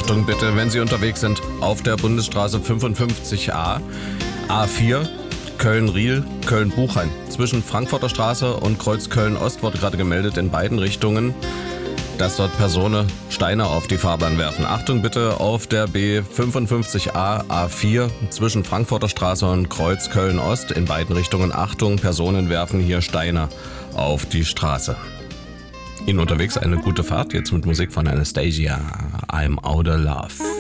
Achtung bitte, wenn Sie unterwegs sind auf der Bundesstraße 55a, A4, Köln-Riel, Köln-Buchheim. Zwischen Frankfurter Straße und Kreuz Köln-Ost wurde gerade gemeldet in beiden Richtungen, dass dort Personen Steine auf die Fahrbahn werfen. Achtung bitte auf der B55a, A4 zwischen Frankfurter Straße und Kreuz Köln-Ost. In beiden Richtungen Achtung, Personen werfen hier Steine auf die Straße. Ihnen unterwegs eine gute Fahrt, jetzt mit Musik von Anastasia, I'm Outer Love.